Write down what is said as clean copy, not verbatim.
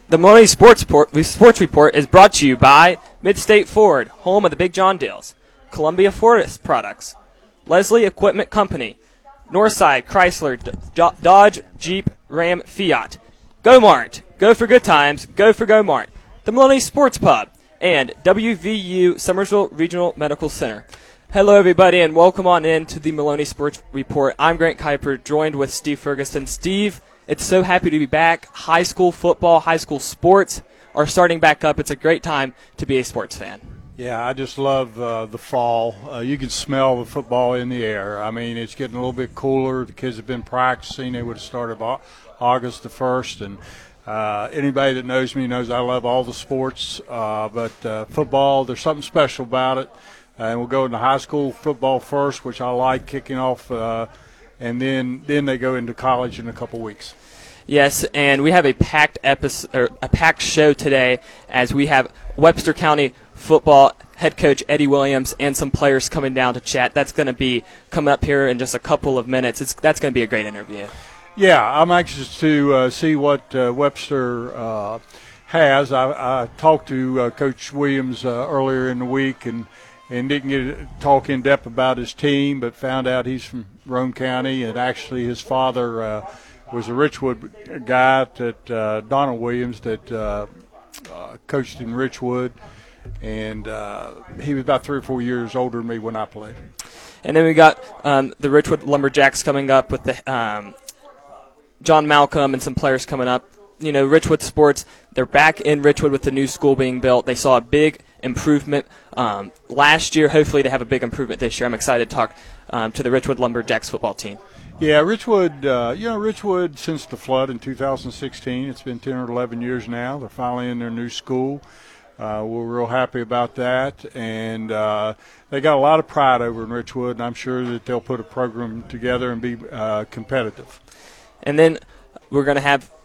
The Maloney Sports Report is brought to you by Midstate Ford, home of the Big John deals, Columbia Forest Products, Leslie Equipment Company, Northside Chrysler, Dodge, Jeep, Ram, Fiat, Go-Mart, go for good times, go for Go-Mart, the Maloney Sports Pub, and WVU Summersville Regional Medical Center. Hello, everybody, and welcome on in to the Maloney Sports Report. I'm Grant Kuiper, joined with Steve Ferguson. Steve, it's so happy to be back. High school football, high school sports are starting back up. It's a great time to be a sports fan. Yeah, I just love the fall. You can smell the football in the air. I mean, it's getting a little bit cooler. The kids have been practicing. They would have started August the 1st. And anybody that knows me knows I love all the sports. But football, there's something special about it. And we'll go into high school football first, which I like kicking off. And then they go into college in a couple weeks. Yes, and we have a packed show today as we have Webster County football head coach Eddie Williams and some players coming down to chat. That's going to be coming up here in just a couple of minutes. That's going to be a great interview. Yeah, I'm anxious to see what Webster has. I talked to Coach Williams earlier in the week and didn't get to talk in depth about his team, but found out he's from Rome County, and actually his father was a Richwood guy, Donald Williams, that coached in Richwood, and he was about 3 or 4 years older than me when I played. And then we got the Richwood Lumberjacks coming up with the John Malcolm and some players coming up. You know, Richwood sports, they're back in Richwood with the new school being built. They saw a big improvement last year. Hopefully they have a big improvement this year. I'm excited to talk to the Richwood Lumberjacks football team. Yeah, Richwood, Richwood since the flood in 2016, it's been 10 or 11 years now. They're finally in their new school. We're real happy about that. And they got a lot of pride over in Richwood, and I'm sure that they'll put a program together and be competitive. And then we're going to have